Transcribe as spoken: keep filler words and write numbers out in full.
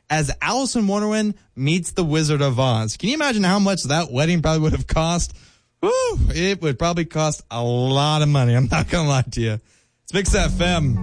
as Alice in Wonderland meets the Wizard of Oz. Can you imagine how much that wedding probably would have cost? Woo! It would probably cost a lot of money. I'm not going to lie to you. It's Mix F M.